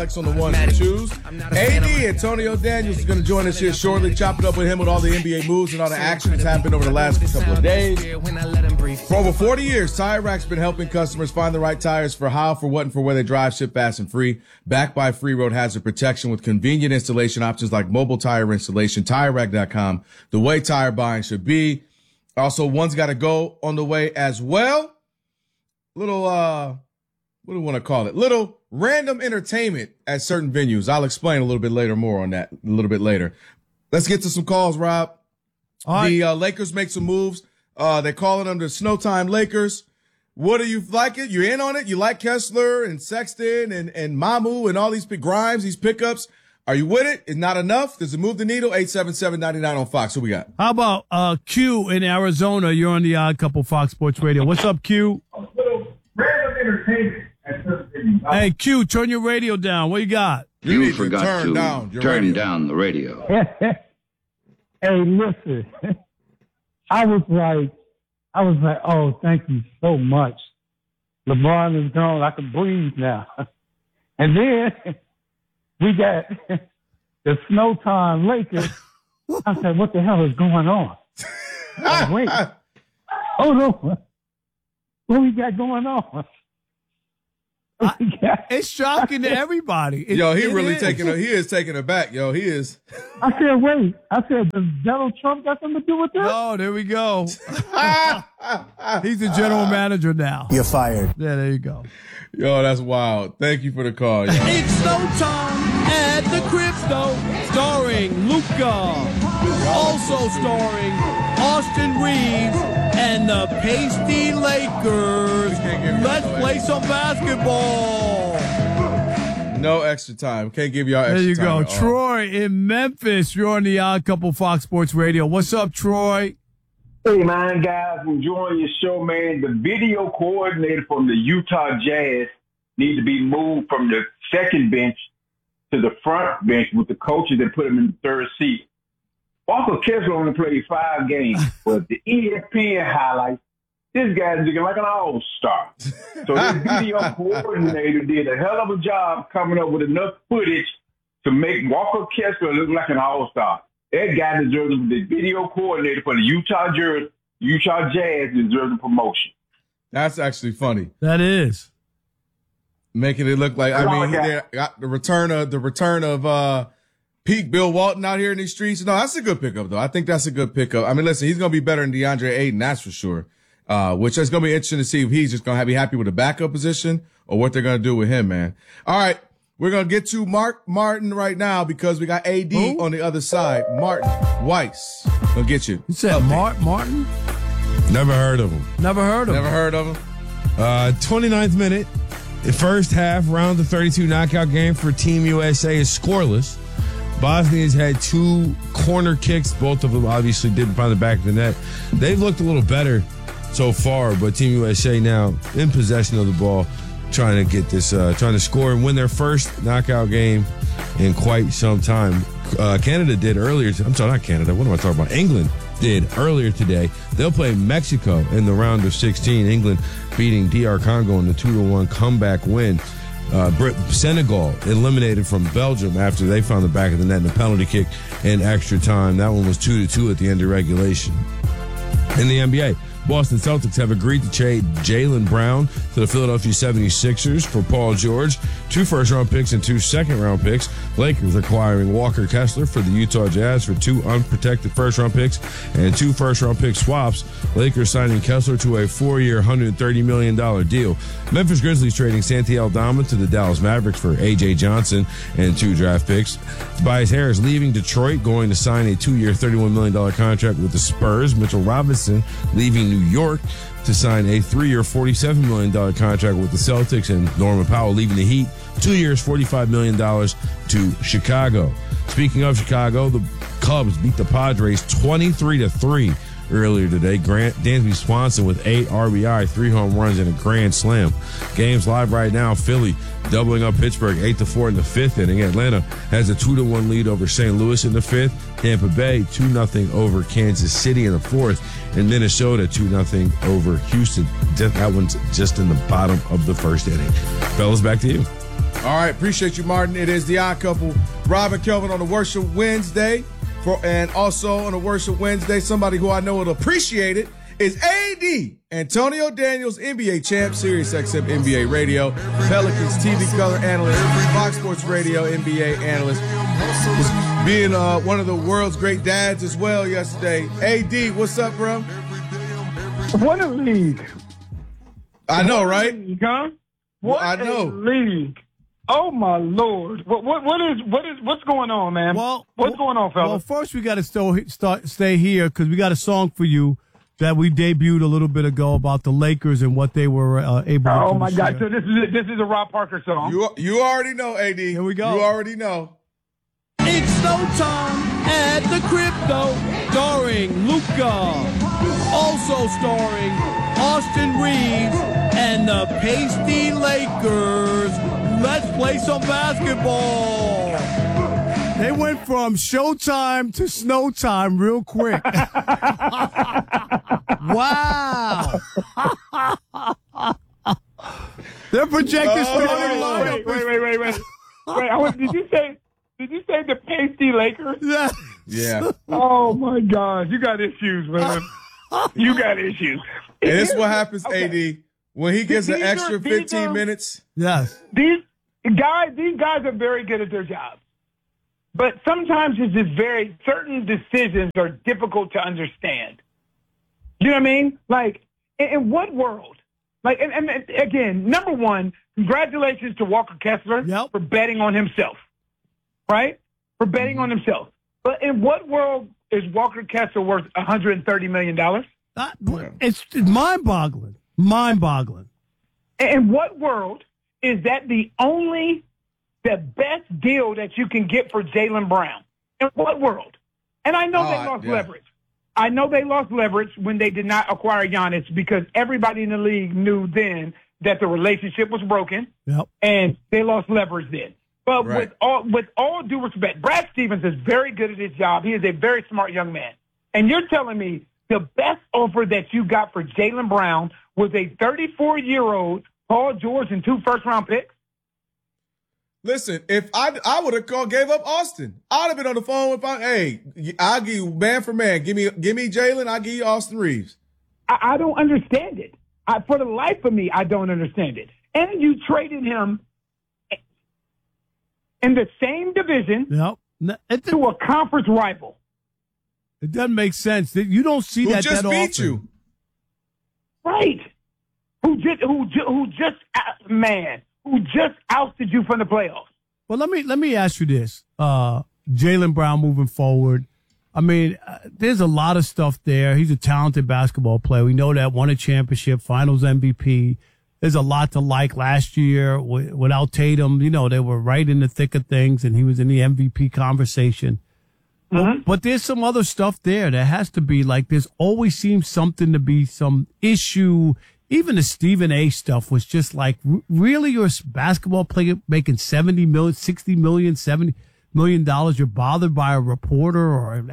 On the ones and twos. AD Antonio Daniels is going to join us here shortly. Chop it up with him with all the NBA moves and all the action that's happened over the last couple of days. For over 40 years, Tire Rack's been helping customers find the right tires for how, for what, and for where they drive, ship fast and free. Backed by free road hazard protection with convenient installation options like mobile tire installation. TireRack.com, the way tire buying should be. Also, one's got to go on the way as well. Little, what do we want to call it? Little random entertainment at certain venues. I'll explain a little bit later, more on that a little bit later. Let's get to some calls, Rob. All right. The Lakers make some moves. They're calling them the Snowtime Lakers. What do you like it? You in on it? You like Kessler and Sexton and Mamu and all these big Grimes, these pickups? Are you with it? Is not enough? Does it move the needle? 877-99 on Fox. Who we got? How about Q in Arizona? You're on the Odd Couple Fox Sports Radio. What's up, Q? Random entertainment. Hey, Q, turn your radio down. What you got? You forgot to turn down the radio. Hey, listen. I was like, oh, thank you so much. LeBron is gone. I can breathe now. And then we got the Snowtime Lakers. I said, what the hell is going on? Wait. Oh, no. What we got going on? It's shocking to everybody. He is taking it back. Yo, he is. I said, wait. Does Donald Trump got something to do with this? Oh, there we go. He's the general manager now. You're fired. Yeah, there you go. Yo, that's wild. Thank you for the call, yo. It's Snowtime at the Crypto, starring Luca. Also starring Austin Reeves and the Pasty Lakers. Let's play some basketball. No extra time. Can't give y'all extra time. There you go. Troy in Memphis. You're on the Odd Couple Fox Sports Radio. What's up, Troy? Hey, man, guys. Enjoying your show, man. The video coordinator from the Utah Jazz needs to be moved from the second bench to the front bench with the coaches that put him in the third seat. Walker Kessler only played 5 games, but the ESPN highlights, this guy's looking like an all-star. So this video coordinator did a hell of a job coming up with enough footage to make Walker Kessler look like an all-star. That guy deserves the video coordinator for the Utah Jazz deserves a promotion. That's actually funny. That is. Making it look like, they got the return of peak Bill Walton out here in these streets. No, that's a good pickup, though. I think that's a good pickup. I mean, listen, he's going to be better than DeAndre Ayton, that's for sure. Which is going to be interesting to see if he's just going to be happy with the backup position or what they're going to do with him, man. All right. We're going to get to Mark Martin right now because we got AD on the other side. Martin Weiss. Gonna get you. You said Martin? Never heard of him. Never heard of him. 29th minute. The first half, round of 32 knockout game for Team USA is scoreless. Bosnia's had 2 corner kicks. Both of them obviously didn't find the back of the net. They've looked a little better so far, but Team USA now in possession of the ball, trying to get this, trying to score and win their first knockout game in quite some time. Canada did earlier. I'm sorry, not Canada. What am I talking about? England did earlier today. They'll play Mexico in the round of 16. England beating DR Congo in the 2-1 comeback win. Senegal eliminated from Belgium after they found the back of the net in a penalty kick in extra time. That one was 2-2 at the end of regulation. In the NBA, Boston Celtics have agreed to trade Jaylen Brown to the Philadelphia 76ers for Paul George, 2 first-round picks and 2 second-round picks. Lakers acquiring Walker Kessler for the Utah Jazz for 2 unprotected first-round picks and 2 first-round pick swaps. Lakers signing Kessler to a 4-year, $130 million deal. Memphis Grizzlies trading Santi Aldama to the Dallas Mavericks for A.J. Johnson and 2 draft picks. Tobias Harris leaving Detroit, going to sign a 2-year, $31 million contract with the Spurs. Mitchell Robinson leaving New York to sign a 3-year, $47 million contract with the Celtics, and Norman Powell leaving the Heat, 2 years, $45 million to Chicago. Speaking of Chicago, the Cubs beat the Padres 23-3 earlier today. Dansby Swanson with 8 RBI, 3 home runs, and a grand slam. Games live right now. Philly doubling up Pittsburgh 8-4 in the 5th inning. Atlanta has a 2-1 lead over St. Louis in the 5th. Tampa Bay 2-0 over Kansas City in the 4th. And Minnesota 2-0 over Houston. That one's just in the bottom of the 1st inning. Fellas, back to you. All right, appreciate you, Martin. It is the Odd Couple, Rob and Kelvin on the Worship Wednesday. And also on the Worship Wednesday, somebody who I know will appreciate it is AD, Antonio Daniels, NBA champ, Sirius XM NBA radio, Pelicans TV color analyst, Fox Sports Radio NBA analyst. Was being one of the world's great dads as well yesterday. AD, what's up, bro? What a league. I know, right? Huh? What I know. a league. Oh my Lord! What's going on, man? What's going on, fellas? Well, first we got to stay here because we got a song for you that we debuted a little bit ago about the Lakers and what they were able to do. Oh my God! So this is a Rob Parker song. You already know, AD. Here we go. You already know. It's Snowtime at the Crypto, starring Luca, also starring Austin Reeves and the Pasty Lakers. Let's play some basketball. They went from Showtime to Snowtime real quick. Wow. Their projected starting lineup. Wait. Did you say the Pasty Lakers? Yeah. Oh my God, you got issues, man. You got issues. And this is what happens, AD, when he gets an extra 15 minutes. Yes. These guys are very good at their jobs. But sometimes it's just certain decisions are difficult to understand. You know what I mean? Like, in what world? Like, and again, number one, congratulations to Walker Kessler for betting on himself. Right? For betting on himself. But in what world is Walker Kessler worth $130 million? It's mind-boggling. Mind-boggling. In what world is that the best deal that you can get for Jaylen Brown? In what world? And I know they lost leverage. I know they lost leverage when they did not acquire Giannis because everybody in the league knew then that the relationship was broken, and they lost leverage then. But with all due respect, Brad Stevens is very good at his job. He is a very smart young man. And you're telling me the best offer that you got for Jaylen Brown was a 34-year-old Paul George and 2 first-round picks? Listen, if I would have gave up Austin. I'd have been on the phone with I'll give you man for man. Give me Jaylen, I'll give you Austin Reeves. I don't understand it. For the life of me, I don't understand it. And you traded him in the same division to a conference rival. It doesn't make sense. You don't see that just often. beat you. Right. Who just ousted you from the playoffs. Well, let me ask you this. Jaylen Brown moving forward. I mean, there's a lot of stuff there. He's a talented basketball player. We know that. Won a championship, finals MVP. There's a lot to like. Last year, without Tatum, they were right in the thick of things, and he was in the MVP conversation. Mm-hmm. But there's some other stuff there that has to be like, there's always seems something to be some issue. Even the Stephen A stuff was just like, really, you're a basketball player making $70 million, $60 million, $70 million. You're bothered by a reporter or?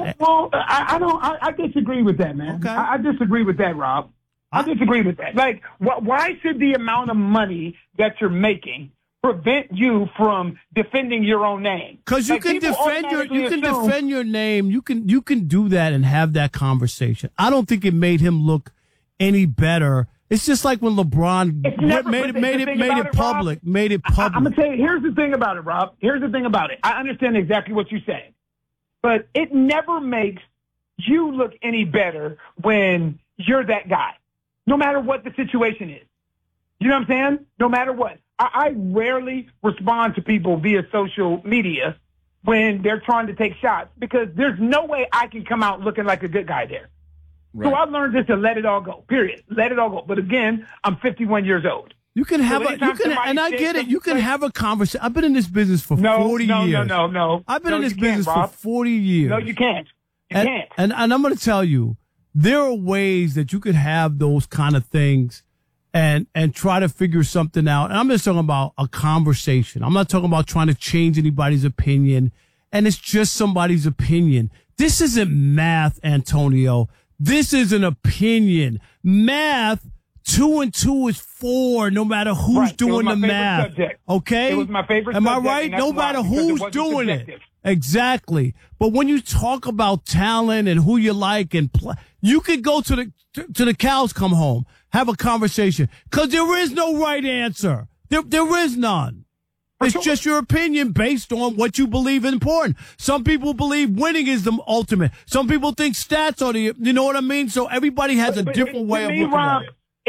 I disagree with that, man. Okay. I disagree with that, Rob. I disagree with that. Like, why should the amount of money that you're making prevent you from defending your own name? Because you can defend your name. You can do that and have that conversation. I don't think it made him look any better. It's just like when LeBron made it public. I'm gonna tell you. Here's the thing about it, Rob. Here's the thing about it. I understand exactly what you're saying, but it never makes you look any better when you're that guy, no matter what the situation is. You know what I'm saying? No matter what. I rarely respond to people via social media when they're trying to take shots because there's no way I can come out looking like a good guy there. Right. So I've learned just to let it all go, period. Let it all go. But again, I'm 51 years old. You can have and I get it. You can have a conversation. I've been in this business for 40 years. No. I've been in this business for 40 years. No, you can't. You can't. And I'm going to tell you, there are ways that you could have those kind of things and try to figure something out. And I'm just talking about a conversation. I'm not talking about trying to change anybody's opinion. And it's just somebody's opinion. This isn't math, Antonio. This is an opinion. Math 2 is 4, no matter who's doing the math. Subject. Okay? It was my favorite Am I subject, right? No matter who's doing subjective. it. Exactly. But when you talk about talent and who you like and play, you could go to the cows come home, have a conversation, because there is no right answer. There is none. It's just your opinion based on what you believe is important. Some people believe winning is the ultimate. Some people think stats are the, you know what I mean? So everybody has a different way of looking at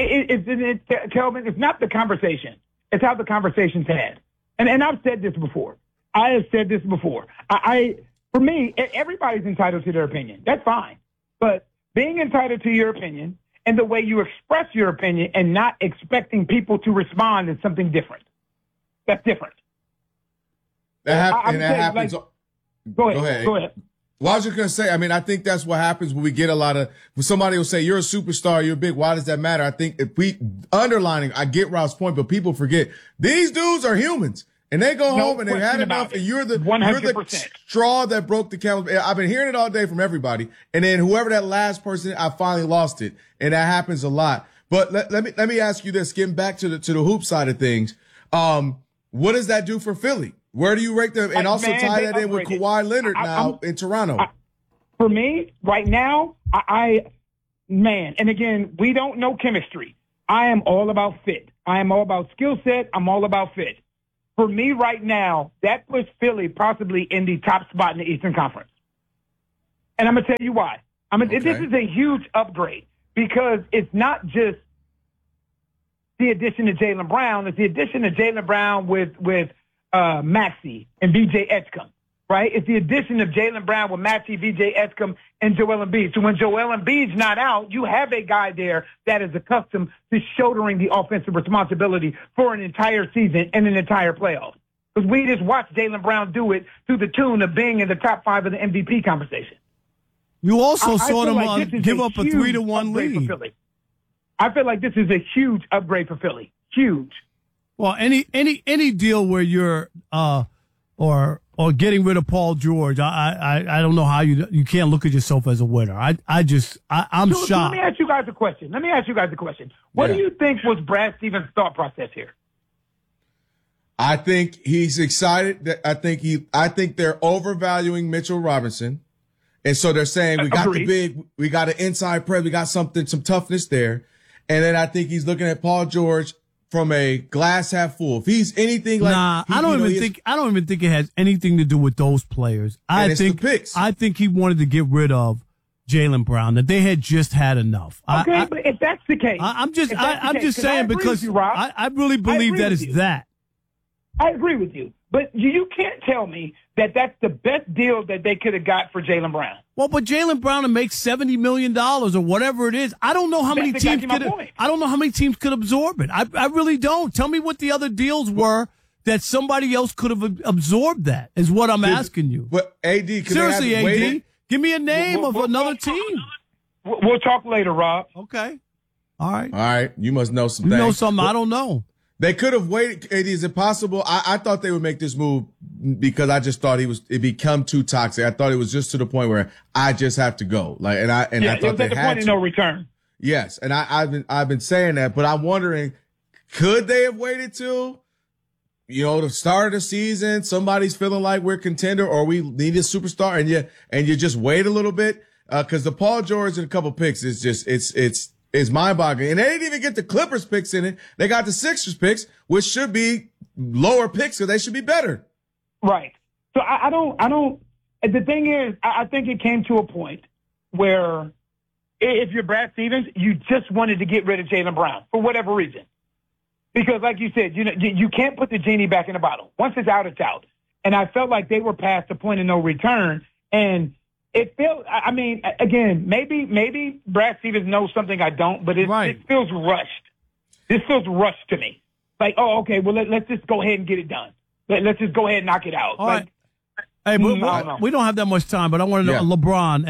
it. Kelvin, it's not the conversation. It's how the conversation's had. And I've said this before. I have said this before. For me, everybody's entitled to their opinion. That's fine. But being entitled to your opinion and the way you express your opinion and not expecting people to respond is something different. That's different. That happens. Go ahead. Well, I was just going to say, I mean, I think that's what happens when we get when somebody will say, you're a superstar, you're big. Why does that matter? I think I get Rob's point, but people forget these dudes are humans and they go home and they've had enough and you're the straw that broke the camel's back. I've been hearing it all day from everybody. And then whoever that last person, I finally lost it. And that happens a lot. But let me ask you this, getting back to the hoop side of things. What does that do for Philly? Where do you rate them? And also tie that in with Kawhi Leonard in Toronto. For me, right now, and again, we don't know chemistry. I am all about fit. I am all about skill set. I'm all about fit. For me right now, that puts Philly possibly in the top spot in the Eastern Conference. And I'm going to tell you why. This is a huge upgrade because it's not just the addition of Jaylen Brown. It's the addition of Jaylen Brown with Maxey and VJ Edgecombe, right? It's the addition of Jaylen Brown with Maxey, VJ Edgecombe, and Joel Embiid. So when Joel Embiid's not out, you have a guy there that is accustomed to shouldering the offensive responsibility for an entire season and an entire playoff. Because we just watched Jaylen Brown do it to the tune of being in the top 5 of the MVP conversation. You also saw them give up a 3-1 lead. I feel like this is a huge upgrade for Philly. Huge. Well, any deal where you're or getting rid of Paul George, I don't know how you can't look at yourself as a winner. I'm shocked. Let me ask you guys a question. What do you think was Brad Stevens' thought process here? I think he's excited. I think they're overvaluing Mitchell Robinson. And so they're saying we got we got an inside press, we got some toughness there. And then I think he's looking at Paul George from a glass half full. If he's anything like, I don't even think it has anything to do with those players. I think he wanted to get rid of Jaylen Brown, that they had just had enough. But if that's the case, I'm just saying because I really believe that is that. I agree with you, but you can't tell me that that's the best deal that they could have got for Jaylen Brown. Well, but Jaylen Brown to make $70 million or whatever it is, I don't know how many teams could absorb it. I really don't. Tell me what the other deals were that somebody else could have absorbed. That is what I'm asking you. But AD, seriously, AD, give me a name of another team. We'll talk later, Rob. Okay. All right. You must know some things. You know something I don't know. They could have waited. AD, is it possible? I thought they would make this move because I just thought it become too toxic. I thought it was just to the point where I just have to go. I thought they had to. It was at the point of no return. Yes, and I've been saying that, but I'm wondering, could they have waited till, the start of the season? Somebody's feeling like we're a contender or we need a superstar, and you just wait a little bit because the Paul George and a couple picks is just it's mind-boggling. And they didn't even get the Clippers picks in it. They got the Sixers picks, which should be lower picks, so they should be better. Right. So I don't, the thing is, I think it came to a point where if you're Brad Stevens, you just wanted to get rid of Jaylen Brown for whatever reason. Because like you said, you can't put the genie back in the bottle. Once it's out, it's out. And I felt like they were past the point of no return. And it feels, again, maybe Brad Stevens knows something I don't, but it feels rushed. This feels rushed to me. Like, oh, okay, well, let's just go ahead and get it done. Let's just go ahead and knock it out. All right. Hey, we don't have that much time, but I want to know, LeBron,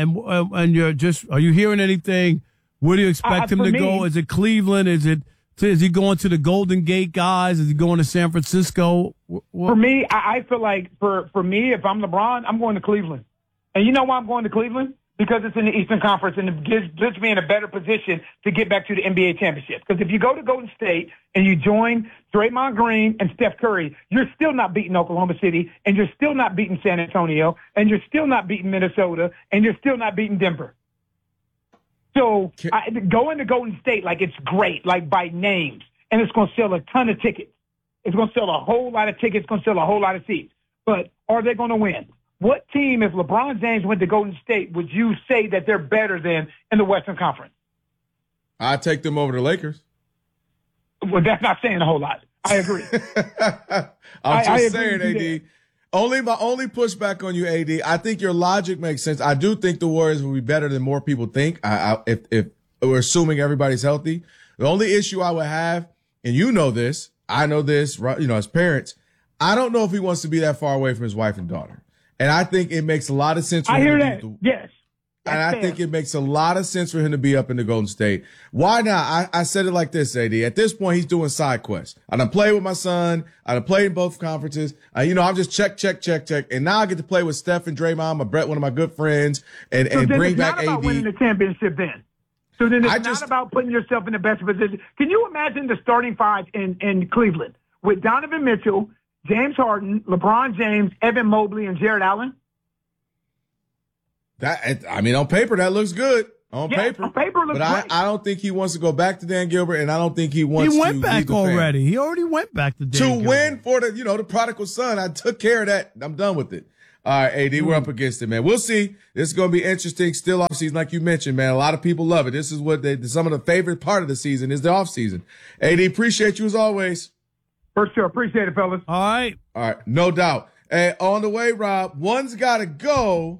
and are you hearing anything? Where do you expect him to go? Is it Cleveland? Is he going to the Golden Gate guys? Is he going to San Francisco? For me, I feel like for me, if I'm LeBron, I'm going to Cleveland. And you know why I'm going to Cleveland? because it's in the Eastern Conference, and it puts me in a better position to get back to the NBA championship. Because if you go to Golden State and you join Draymond Green and Steph Curry, you're still not beating Oklahoma City, and you're still not beating San Antonio, and you're still not beating Minnesota, and you're still not beating Denver. So going to Golden State, like, it's great, like, by names, and it's going to sell a ton of tickets. It's going to sell a whole lot of tickets. It's going to sell a whole lot of seats. But are they going to win? What team, if LeBron James went to Golden State, would you say that they're better than in the Western Conference? I'd take them over the Lakers. Well, that's not saying a whole lot. I agree. I'm just saying, AD. My only pushback on you, AD, I think your logic makes sense. I do think the Warriors will be better than more people think. If we're assuming everybody's healthy. The only issue I would have, and you know this, I know this, you know, as parents, I don't know if he wants to be that far away from his wife and daughter. And I think it makes a lot of sense for him. I hear that. Yes. And I think it makes a lot of sense for him to be up in the Golden State. Why not? I said it like this, AD. At this point, he's doing side quests. I done played with my son. I done played in both conferences. I'm just check. And now I get to play with Steph and Draymond, one of my good friends, and bring back AD. It's not about winning the championship then. So then it's not about putting yourself in the best position. Can you imagine the starting five in Cleveland with Donovan Mitchell, James Harden, LeBron James, Evan Mobley, and Jared Allen? On paper, that looks good. On paper looks great. I don't think he wants to go back to Dan Gilbert, and I don't think he wants to. He went back already. He already went back to Dan Gilbert. To win for the prodigal son. I took care of that. I'm done with it. All right, AD, we're up against it, man. We'll see. This is going to be interesting. Still off season, like you mentioned, man. A lot of people love it. This is what some of the favorite part of the season is the off season. AD, appreciate you as always. For sure. Appreciate it, fellas. All right. No doubt. Hey, on the way, Rob, one's got to go.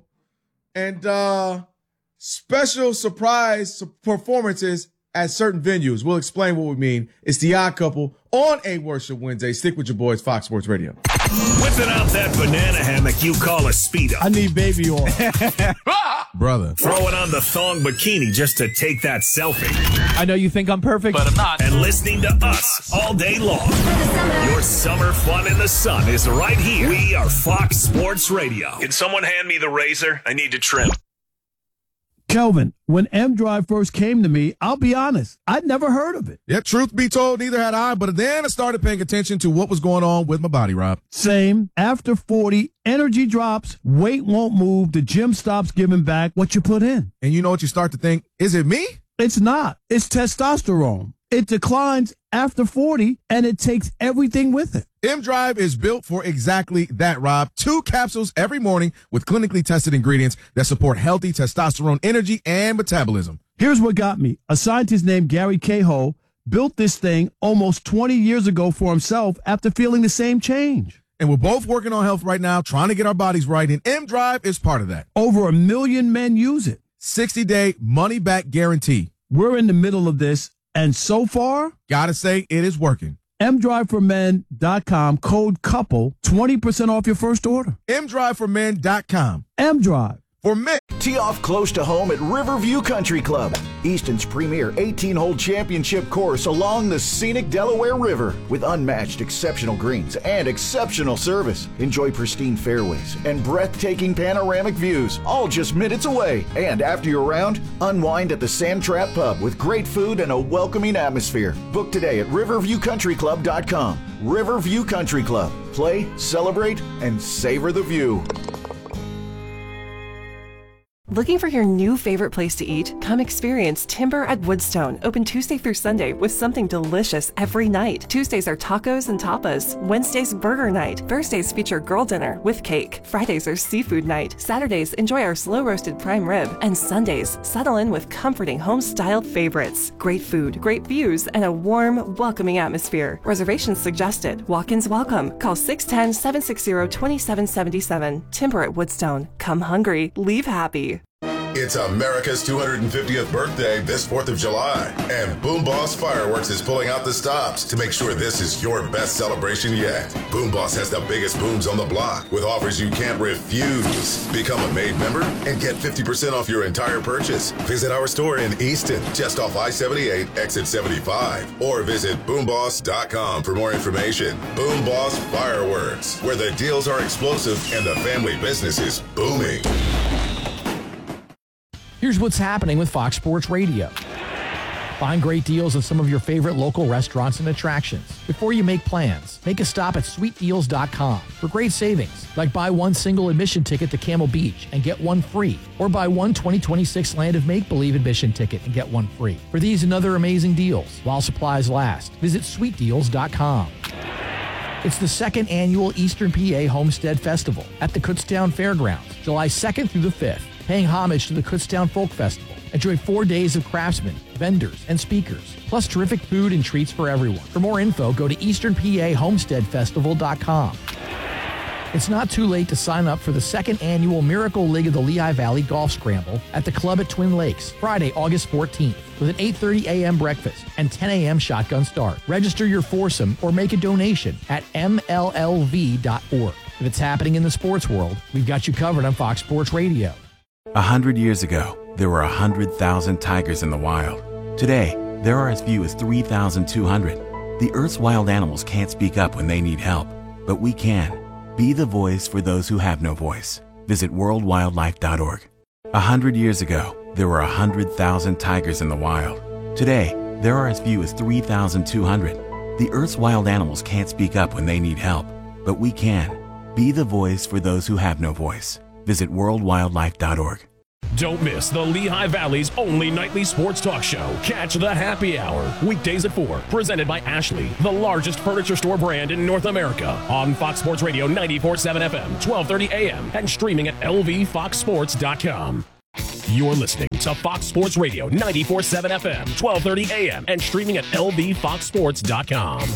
And special surprise performances at certain venues. We'll explain what we mean. It's The Odd Couple on A Worship Wednesday. Stick with your boys, Fox Sports Radio. Whipping out that banana hammock you call a Speedo. I need baby oil. Brother. Throwing on the thong bikini just to take that selfie. I know you think I'm perfect, but I'm not. And listening to us all day long. Your summer fun in the sun is right here. We are Fox Sports Radio. Can someone hand me the razor? I need to trim. Kelvin, when M-Drive first came to me, I'll be honest, I'd never heard of it. Yeah, truth be told, neither had I, but then I started paying attention to what was going on with my body, Rob. Same. After 40, energy drops, weight won't move, the gym stops giving back what you put in. And you know what you start to think? Is it me? It's not. It's testosterone. It declines after 40, and it takes everything with it. M-Drive is built for exactly that, Rob. 2 capsules every morning with clinically tested ingredients that support healthy testosterone energy and metabolism. Here's what got me. A scientist named Gary Cahill built this thing almost 20 years ago for himself after feeling the same change. And we're both working on health right now, trying to get our bodies right, and M-Drive is part of that. Over 1 million men use it. 60-day money-back guarantee. We're in the middle of this, and so far, gotta say, it is working. MDriveForMen.com, code COUPLE, 20% off your first order. MDriveForMen.com. M-Drive. For men. Tee off close to home at Riverview Country Club, Easton's premier 18-hole championship course along the scenic Delaware River with unmatched exceptional greens and exceptional service. Enjoy pristine fairways and breathtaking panoramic views, all just minutes away. And after your round, unwind at the Sand Trap Pub with great food and a welcoming atmosphere. Book today at riverviewcountryclub.com. Riverview Country Club. Play, celebrate, and savor the view. Looking for your new favorite place to eat? Come experience Timber at Woodstone, open Tuesday through Sunday with something delicious every night. Tuesdays are tacos and tapas. Wednesdays, burger night. Thursdays feature girl dinner with cake. Fridays are seafood night. Saturdays, enjoy our slow-roasted prime rib. And Sundays, settle in with comforting home-styled favorites. Great food, great views, and a warm, welcoming atmosphere. Reservations suggested. Walk-ins welcome. Call 610-760-2777. Timber at Woodstone. Come hungry, leave happy. It's America's 250th birthday this 4th of July, and Boom Boss Fireworks is pulling out the stops to make sure this is your best celebration yet. Boom Boss has the biggest booms on the block with offers you can't refuse. Become a Made member and get 50% off your entire purchase. Visit our store in Easton, just off I-78, exit 75, or visit boomboss.com for more information. Boom Boss Fireworks, where the deals are explosive and the family business is booming. Here's what's happening with Fox Sports Radio. Find great deals on some of your favorite local restaurants and attractions. Before you make plans, make a stop at sweetdeals.com for great savings, like buy one single admission ticket to Camel Beach and get one free, or buy one 2026 Land of Make-Believe admission ticket and get one free. For these and other amazing deals, while supplies last, visit sweetdeals.com. It's the second annual Eastern PA Homestead Festival at the Kutztown Fairgrounds, July 2nd through the 5th, paying homage to the Kutztown Folk Festival. Enjoy 4 days of craftsmen, vendors, and speakers, plus terrific food and treats for everyone. For more info, go to easternpahomesteadfestival.com. It's not too late to sign up for the second annual Miracle League of the Lehigh Valley Golf Scramble at the club at Twin Lakes, Friday, August 14th, with an 8:30 a.m. breakfast and 10 a.m. shotgun start. Register your foursome or make a donation at mllv.org. If it's happening in the sports world, we've got you covered on Fox Sports Radio. 100 years ago, there were 100,000 tigers in the wild. Today, there are as few as 3,200. The Earth's wild animals can't speak up when they need help, but we can. Be the voice for those who have no voice. Visit worldwildlife.org. 100 years ago, there were 100,000 tigers in the wild. Today, there are as few as 3,200. The Earth's wild animals can't speak up when they need help, but we can. Be the voice for those who have no voice. Visit worldwildlife.org. Don't miss the Lehigh Valley's only nightly sports talk show. Catch the Happy Hour, weekdays at 4, presented by Ashley, the largest furniture store brand in North America, on Fox Sports Radio 94.7 FM, 1230 AM, and streaming at lvfoxsports.com. You're listening to Fox Sports Radio 94.7 FM, 1230 AM, and streaming at lvfoxsports.com.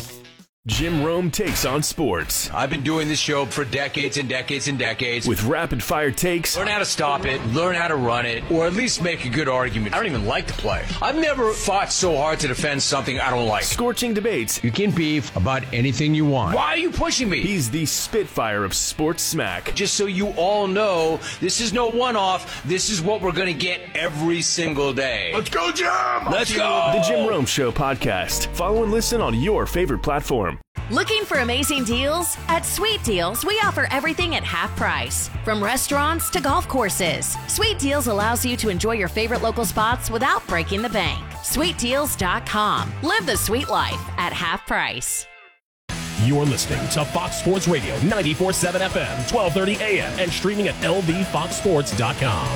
Jim Rome takes on sports. I've been doing this show for decades and decades and decades. With rapid-fire takes. Learn how to stop it, learn how to run it, or at least make a good argument. I don't even like to play. I've never fought so hard to defend something I don't like. Scorching debates. You can beef about anything you want. Why are you pushing me? He's the Spitfire of sports smack. Just so you all know, this is no one-off. This is what we're going to get every single day. Let's go, Jim! Let's go! The Jim Rome Show podcast. Follow and listen on your favorite platform. Looking for amazing deals? At Sweet Deals, we offer everything at half price. From restaurants to golf courses, Sweet Deals allows you to enjoy your favorite local spots without breaking the bank. SweetDeals.com. Live the sweet life at half price. You're listening to Fox Sports Radio 94.7 FM, 1230 AM, and streaming at lvfoxsports.com.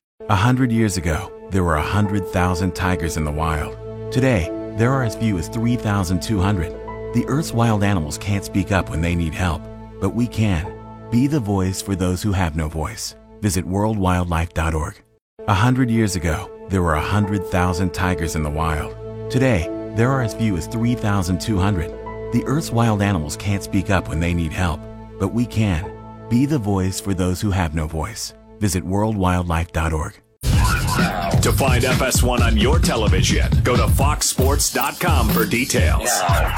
100 years ago, there were 100,000 tigers in the wild. Today, there are as few as 3,200. The Earth's wild animals can't speak up when they need help, but we can. Be the voice for those who have no voice. Visit worldwildlife.org. 100 years ago, there were 100,000 tigers in the wild. Today, there are as few as 3,200. The Earth's wild animals can't speak up when they need help, but we can. Be the voice for those who have no voice. Visit worldwildlife.org. To find FS1 on your television, go to foxsports.com for details.